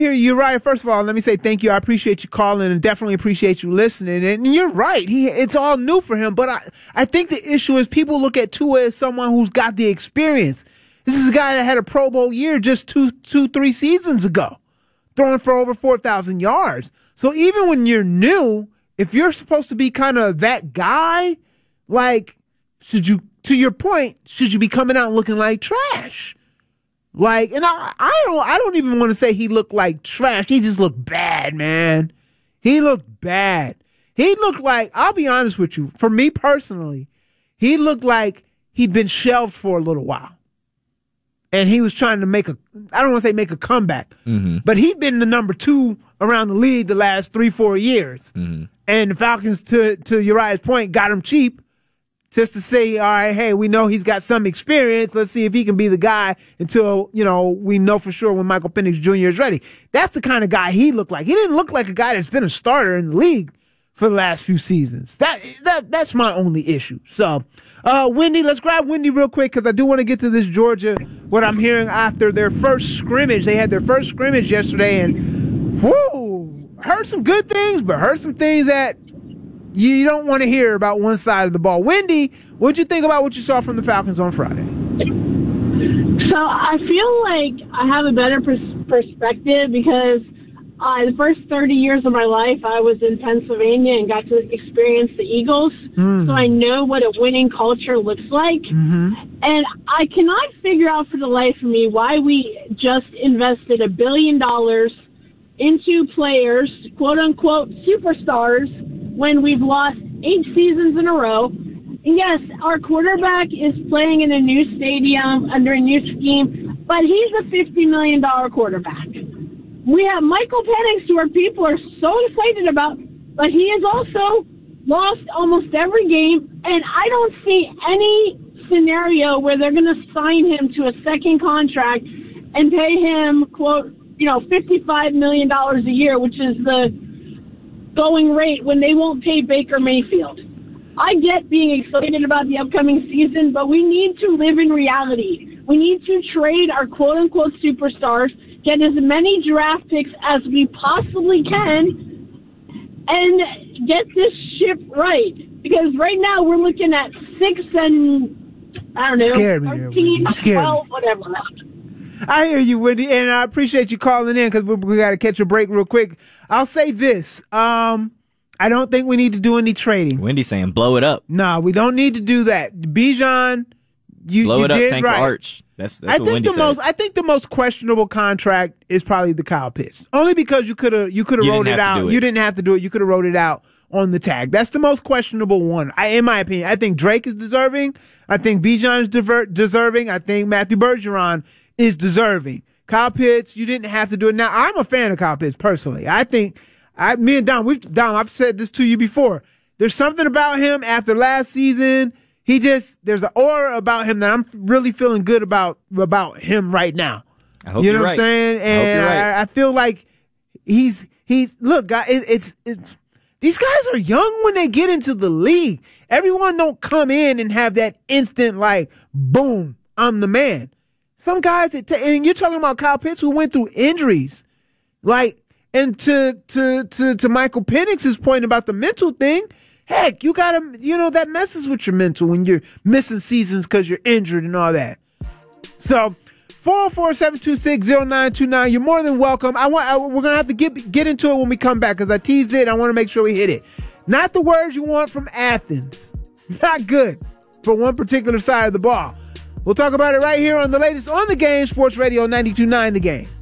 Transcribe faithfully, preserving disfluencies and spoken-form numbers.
Here, you're right. First of all, let me say thank you. I appreciate you calling and definitely appreciate you listening. And you're right. He, it's all new for him. But I, I think the issue is people look at Tua as someone who's got the experience. This is a guy that had a Pro Bowl year just two, two, three seasons ago, throwing for over four thousand yards. So even when you're new, if you're supposed to be kind of that guy, like, should you, to your point, should you be coming out looking like trash? Like, and I, I don't, I don't even want to say he looked like trash. He just looked bad, man. He looked bad. He looked like, I'll be honest with you, for me personally, he looked like he'd been shelved for a little while. And he was trying to make a, I don't want to say make a comeback, mm-hmm. but he'd been the number two around the league the last three, four years. Mm-hmm. And the Falcons, to, to Uriah's point, got him cheap. Just to say, all right, hey, we know he's got some experience. Let's see if he can be the guy until, you know, we know for sure when Michael Penix Junior is ready. That's the kind of guy he looked like. He didn't look like a guy that's been a starter in the league for the last few seasons. That that That's my only issue. So, uh, Wendy, let's grab Wendy real quick because I do want to get to this Georgia, what I'm hearing after their first scrimmage. They had their first scrimmage yesterday and, whoo, heard some good things, but heard some things that you don't want to hear about one side of the ball. Wendy, what'd you think about what you saw from the Falcons on Friday? So I feel like I have a better pers- perspective because uh, the first thirty years of my life, I was in Pennsylvania and got to experience the Eagles. Mm. So I know what a winning culture looks like. Mm-hmm. And I cannot figure out for the life of me why we just invested a billion dollars into players, quote-unquote superstars, when we've lost eight seasons in a row. And yes, our quarterback is playing in a new stadium under a new scheme, but he's a fifty million dollars quarterback. We have Michael Penix, who our people are so excited about, but he has also lost almost every game, and I don't see any scenario where they're going to sign him to a second contract and pay him, quote, you know, fifty-five million dollars a year, which is the going rate when they won't pay Baker Mayfield. I get being excited about the upcoming season, but we need to live in reality. We need to trade our quote-unquote superstars, get as many draft picks as we possibly can, and get this ship right. Because right now we're looking at six and, I don't know, thirteen, twelve, whatever. I hear you, Wendy, and I appreciate you calling in because we, we got to catch a break real quick. I'll say this. Um, I don't think we need to do any trading. Wendy saying blow it up. No, we don't need to do that. Bijan, you, blow you it up, did tank right. for Arch. That's, that's I what think Wendy the said. most. I think the most questionable contract is probably the Kyle Pitts. Only because you could have you could have wrote it out. It. You didn't have to do it. You could have wrote it out on the tag. That's the most questionable one, I, in my opinion. I think Drake is deserving. I think Bijan is dever- deserving. I think Matthew Bergeron is deserving. Kyle Pitts, you didn't have to do it. Now, I'm a fan of Kyle Pitts personally. I think, I, me and Don, we've, Don, I've said this to you before. There's something about him after last season. He just, there's an aura about him that I'm really feeling good about, about him right now. I hope you know you're what right. I'm saying? And I hope you're right. I, I feel like he's, he's, look, guys, it, it's, it's, these guys are young when they get into the league. Everyone don't come in and have that instant, like, boom, I'm the man. Some guys, that t- and you're talking about Kyle Pitts who went through injuries. Like, and to, to, to, to Michael Penix's point about the mental thing, heck, you gotta, you know, that messes with your mental when you're missing seasons because you're injured and all that. So, four oh four, seven two six, oh nine two nine, you're more than welcome. I want, I, we're gonna have to get, get into it when we come back because I teased it. I want to make sure we hit it. Not the words you want from Athens. Not good for one particular side of the ball. We'll talk about it right here on the latest on The Game, Sports Radio ninety-two point nine The Game.